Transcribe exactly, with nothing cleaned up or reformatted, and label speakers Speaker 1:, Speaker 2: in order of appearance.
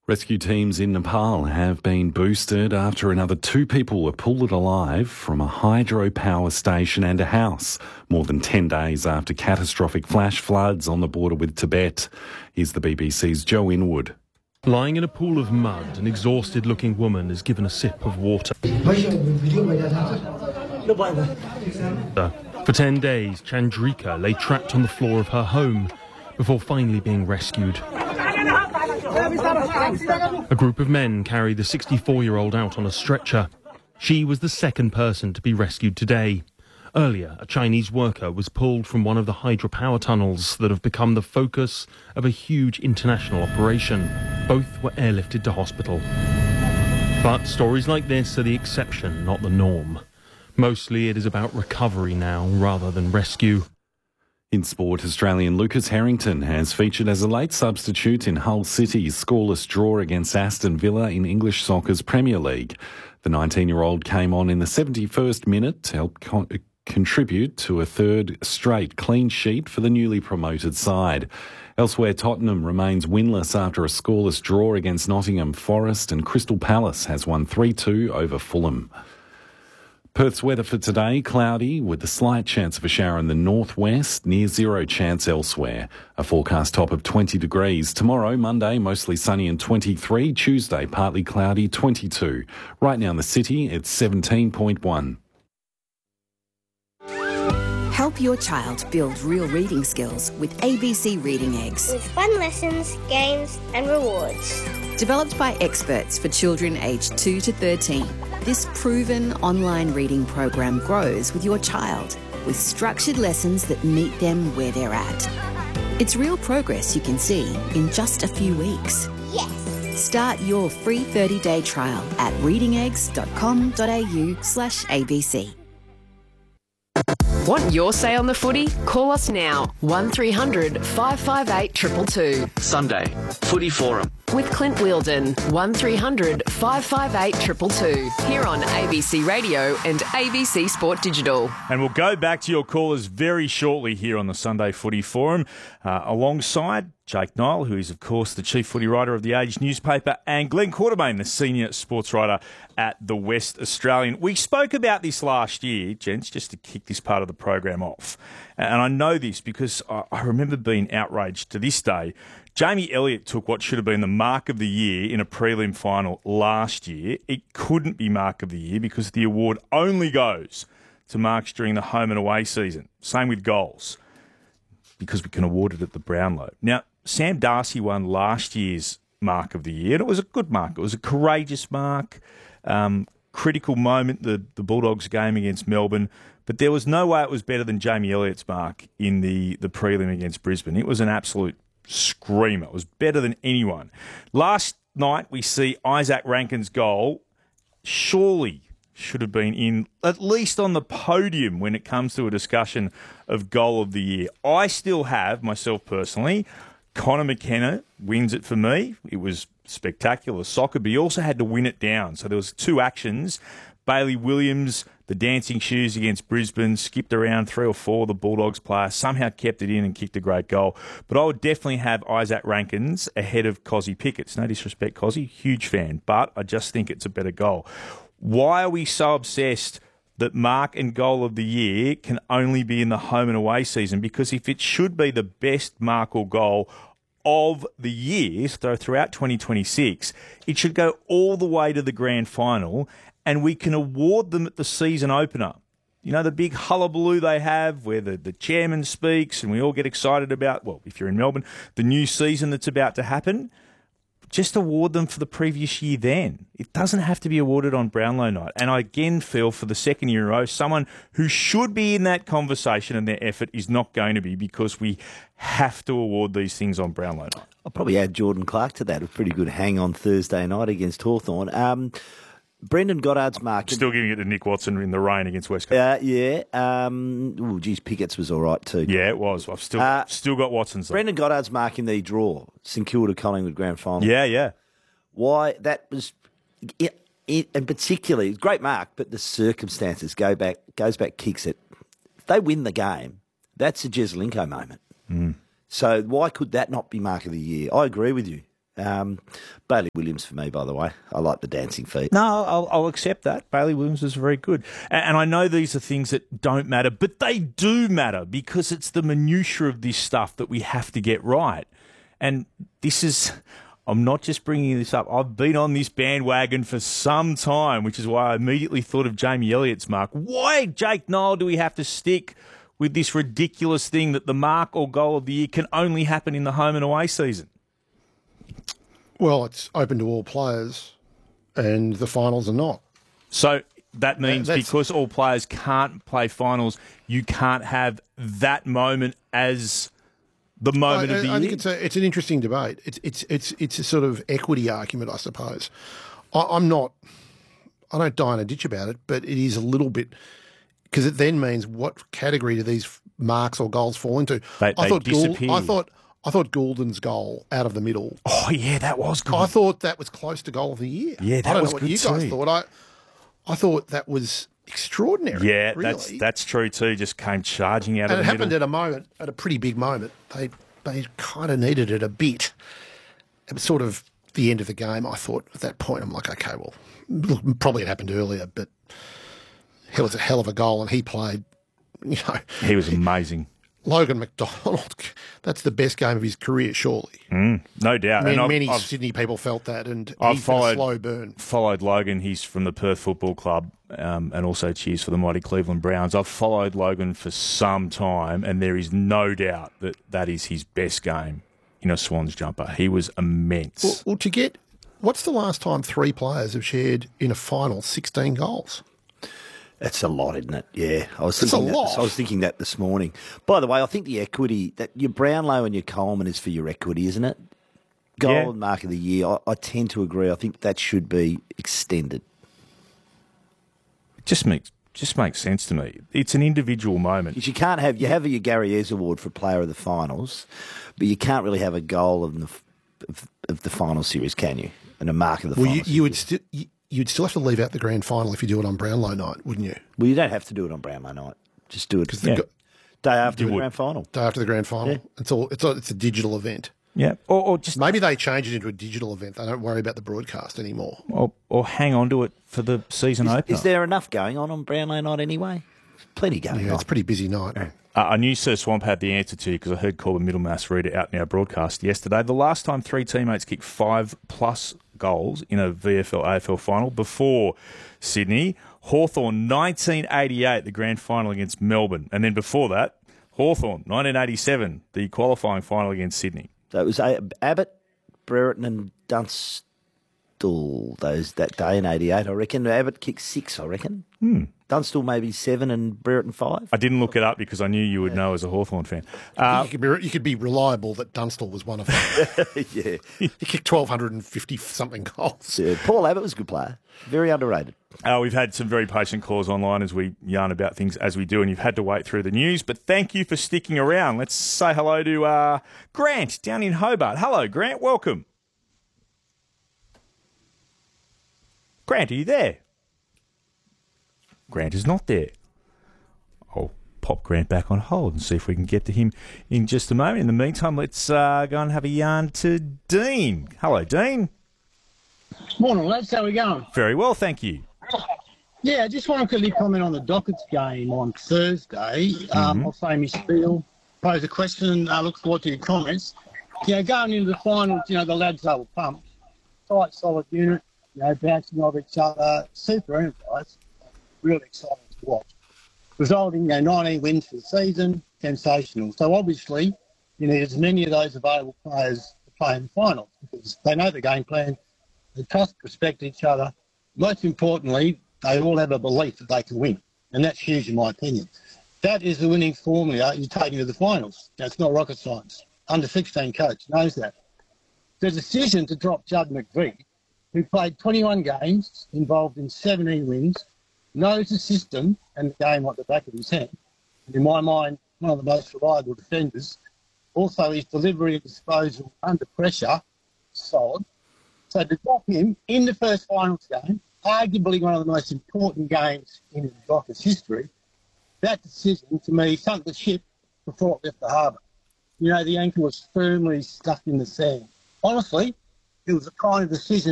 Speaker 1: Rescue teams in Nepal have been boosted after another two people were pulled alive from a hydropower station and a house, more than ten days after catastrophic flash floods on the border with Tibet. Here's the B B C's Joe Inwood.
Speaker 2: Lying in a pool of mud, an exhausted-looking woman is given a sip of water. For ten days, Chandrika lay trapped on the floor of her home before finally being rescued. A group of men carried the sixty-four-year-old out on a stretcher. She was the second person to be rescued today. Earlier, a Chinese worker was pulled from one of the hydropower tunnels that have become the focus of a huge international operation. Both were airlifted to hospital. But stories like this are the exception, not the norm. Mostly it is about recovery now rather than rescue.
Speaker 1: In sport, Australian Lucas Harrington has featured as a late substitute in Hull City's scoreless draw against Aston Villa in English soccer's Premier League. The nineteen-year-old came on in the seventy-first minute to help con- contribute to a third straight clean sheet for the newly promoted side. Elsewhere, Tottenham remains winless after a scoreless draw against Nottingham Forest, and Crystal Palace has won three two over Fulham. Perth's weather for today, cloudy with a slight chance of a shower in the northwest, near zero chance elsewhere. A forecast top of twenty degrees. Tomorrow, Monday, mostly sunny and twenty-three. Tuesday, partly cloudy, twenty-two. Right now in the city, it's seventeen point one.
Speaker 3: Help your child build real reading skills with A B C Reading Eggs.
Speaker 4: With fun lessons, games and rewards.
Speaker 3: Developed by experts for children aged two to thirteen, this proven online reading program grows with your child with structured lessons that meet them where they're at. It's real progress you can see in just a few weeks.
Speaker 4: Yes!
Speaker 3: Start your free thirty-day trial at readingeggs.com.au slash ABC.
Speaker 5: Want your say on the footy? Call us now, one three hundred five five eight two two two.
Speaker 6: Sunday, Footy Forum.
Speaker 5: With Clint Wheeldon, one three hundred five five eight two two two. Here on A B C Radio and A B C Sport Digital.
Speaker 7: And we'll go back to your callers very shortly here on the Sunday Footy Forum, uh, alongside Jake Nile, who is, of course, the chief footy writer of The Age newspaper, and Glenn Quartermain, the senior sports writer at The West Australian. We spoke about this last year, gents, just to kick this part of the program off. And I know this because I, I remember being outraged to this day. Jamie Elliott took what should have been the mark of the year in a prelim final last year. It couldn't be mark of the year because the award only goes to marks during the home and away season. Same with goals, because we can award it at the Brownlow. Now, Sam Darcy won last year's mark of the year, and it was a good mark. It was a courageous mark, um, critical moment, the, the Bulldogs game against Melbourne, but there was no way it was better than Jamie Elliott's mark in the, the prelim against Brisbane. It was an absolute screamer. It was better than anyone. Last night, we see Isaac Rankine's goal surely should have been in, at least on the podium when it comes to a discussion of goal of the year. I still have, myself personally, Connor McKenna wins it for me. It was spectacular soccer, but he also had to win it down. So there was two actions. Bailey Williams, the dancing shoes against Brisbane, skipped around three or four of the Bulldogs players, somehow kept it in and kicked a great goal. But I would definitely have Isaac Rankins ahead of Cozzy Pickett's. No disrespect, Cozzy, huge fan, but I just think it's a better goal. Why are we so obsessed that mark and goal of the year can only be in the home and away season? Because if it should be the best mark or goal of the year, so throughout twenty twenty-six, it should go all the way to the grand final, and we can award them at the season opener. You know, the big hullabaloo they have where the, the chairman speaks and we all get excited about, well, if you're in Melbourne, the new season that's about to happen. Just award them for the previous year then. It doesn't have to be awarded on Brownlow night. And I again feel for the second year in a row, someone who should be in that conversation and their effort is not going to be, because we have to award these things on Brownlow night.
Speaker 8: I'll probably add Jordan Clark to that. A pretty good hang on Thursday night against Hawthorn. Um, Brendan Goddard's mark.
Speaker 7: Still giving it to Nick Watson in the rain against West Coast.
Speaker 8: Uh, yeah. Um, oh, geez, Pickett's was all right too.
Speaker 7: Yeah, it was. I've still
Speaker 8: uh,
Speaker 7: still got Watson's. Though.
Speaker 8: Brendan Goddard's mark in the draw, St Kilda Collingwood grand final.
Speaker 7: Yeah, yeah.
Speaker 8: Why that was, it, it, and particularly, great mark, but the circumstances go back, goes back, kicks it. If they win the game, that's a Jesselinko moment.
Speaker 7: Mm.
Speaker 8: So why could that not be mark of the year? I agree with you. Um, Bailey Williams for me, by the way. I like the dancing feet.
Speaker 7: No, I'll, I'll accept that. Bailey Williams was very good. And, and I know these are things that don't matter, but they do matter because it's the minutiae of this stuff that we have to get right. And this is... I'm not just bringing this up. I've been on this bandwagon for some time, which is why I immediately thought of Jamie Elliott's mark. Why, Jake Niall, do we have to stick with this ridiculous thing that the mark or goal of the year can only happen in the home and away season?
Speaker 9: Well, it's open to all players, and the finals are not.
Speaker 7: So that means
Speaker 9: That's,
Speaker 7: because all players can't play finals, you can't have that moment as the moment
Speaker 9: I,
Speaker 7: of the
Speaker 9: I
Speaker 7: year?
Speaker 9: think it's a, it's an interesting debate. It's it's it's it's a sort of equity argument, I suppose. I, I'm not. I don't die in a ditch about it, but it is a little bit because it then means what category do these marks or goals fall into?
Speaker 7: They,
Speaker 9: I
Speaker 7: they
Speaker 9: thought
Speaker 7: disappear.
Speaker 9: Gould, I thought I thought Goulden's goal out of the middle.
Speaker 7: Oh yeah, that was good.
Speaker 9: I thought that was close to goal of the year.
Speaker 7: Yeah, that
Speaker 9: I don't
Speaker 7: was
Speaker 9: know what
Speaker 7: good
Speaker 9: you guys
Speaker 7: too.
Speaker 9: thought. I I thought that was extraordinary.
Speaker 7: Yeah,
Speaker 9: really.
Speaker 7: that's that's true too. Just came charging out
Speaker 9: and
Speaker 7: of
Speaker 9: it
Speaker 7: the
Speaker 9: happened
Speaker 7: middle.
Speaker 9: at a moment, at a pretty big moment. They they kind of needed it a bit. It was sort of the end of the game. I thought at that point, I'm like, okay, well, look, probably it happened earlier, but it was a hell of a goal, and he played. You know,
Speaker 7: He was amazing.
Speaker 9: Logan McDonald. That's the best game of his career, surely.
Speaker 7: Mm, no doubt.
Speaker 9: Many,
Speaker 7: and I've,
Speaker 9: many
Speaker 7: I've,
Speaker 9: Sydney people felt that, and
Speaker 7: I've
Speaker 9: he's been a
Speaker 7: followed-
Speaker 9: slow burn.
Speaker 7: followed Logan. He's from the Perth Football Club um, and also cheers for the mighty Cleveland Browns. I've followed Logan for some time, and there is no doubt that that is his best game in a Swans jumper. He was immense.
Speaker 9: Well, well, to get what's the last time three players have shared in a final sixteen goals?
Speaker 8: That's a lot, isn't it? Yeah, I was
Speaker 9: That's
Speaker 8: thinking
Speaker 9: a
Speaker 8: that,
Speaker 9: lot.
Speaker 8: I was thinking that this morning. By the way, I think the equity that your Brownlow and your Coleman is for your equity, isn't it? Goal
Speaker 7: Yeah.
Speaker 8: and mark of the year. I, I tend to agree. I think that should be extended.
Speaker 7: It just makes just makes sense to me. It's an individual moment.
Speaker 8: Because you can't have you have your Gary Ayres Award for Player of the Finals, but you can't really have a goal of the of, of the final series, can you? And a mark of the
Speaker 9: Well,
Speaker 8: final
Speaker 9: you,
Speaker 8: series.
Speaker 9: you would still you, you'd still have to leave out the grand final if you do it on Brownlow night, wouldn't you?
Speaker 8: Well, you don't have to do it on Brownlow night. Just do it
Speaker 9: the
Speaker 8: yeah.
Speaker 9: go-
Speaker 8: day after
Speaker 7: You
Speaker 8: the
Speaker 7: would.
Speaker 8: grand final.
Speaker 9: Day after the grand final.
Speaker 8: Yeah.
Speaker 9: It's all it's a, it's a digital event.
Speaker 7: Yeah, or, or just
Speaker 9: Maybe they change it into a digital event. They don't worry about the broadcast anymore.
Speaker 7: or, or hang on to it for the season
Speaker 8: Is,
Speaker 7: opener.
Speaker 8: is there enough going on on Brownlow night anyway? Plenty going
Speaker 9: Yeah,
Speaker 8: on.
Speaker 9: it's a pretty busy night.
Speaker 7: Uh, I knew Sir Swamp had the answer to you because I heard Corbin Middlemass read it out in our broadcast yesterday. The last time three teammates kicked five plus goals in a V F L A F L final before Sydney, Hawthorn nineteen eighty-eight, the grand final against Melbourne. And then before that, Hawthorn nineteen eighty-seven, the qualifying final against Sydney.
Speaker 8: So it was A- Abbott, Brereton and Dunstall those that day in eighty-eight, I reckon. Abbott kicked six, I reckon.
Speaker 7: Hmm.
Speaker 8: Dunstall maybe seven and Brereton five.
Speaker 7: I didn't look it up because I knew you would know as a Hawthorn fan. Uh,
Speaker 9: you, could be, you could be reliable that Dunstall was one of them.
Speaker 8: yeah.
Speaker 9: He kicked twelve fifty something goals.
Speaker 8: yeah. Paul Abbott was a good player. Very underrated.
Speaker 7: Uh, we've had some very patient calls online as we yarn about things as we do, and you've had to wait through the news. But thank you for sticking around. Let's say hello to uh, Grant down in Hobart. Hello, Grant. Welcome. Grant, are you there? Grant is not there. I'll pop Grant back on hold and see if we can get to him in just a moment. In the meantime, let's uh, go and have a yarn to Dean. Hello, Dean.
Speaker 10: Morning, lads. How we going?
Speaker 7: Very well, thank you.
Speaker 10: Yeah, I just want to quickly comment on the Dockets game on Thursday. Um, I'll say my spiel, pose a question. I look forward to your comments. You know, going into the finals, you know, the lads are pumped. Tight, solid unit, you know, bouncing off each other. Super enterprise. Really exciting to watch. Resulting in nineteen wins for the season. Sensational. So obviously, you need as many of those available players to play in the finals because they know the game plan. They trust, respect each other. Most importantly, they all have a belief that they can win. And that's huge in my opinion. That is the winning formula you take into the finals. That's not rocket science. Under sixteen coach knows that. The decision to drop Judd McVie, who played twenty-one games, involved in seventeen wins, knows the system and the game like the back of his hand. And in my mind, one of the most reliable defenders. Also, his delivery and disposal under pressure, solid. So to drop him in the first finals game, arguably one of the most important games in the Dockers history, that decision to me sunk the ship before it left the harbour. You know, the anchor was firmly stuck in the sand. Honestly, it was the kind of decision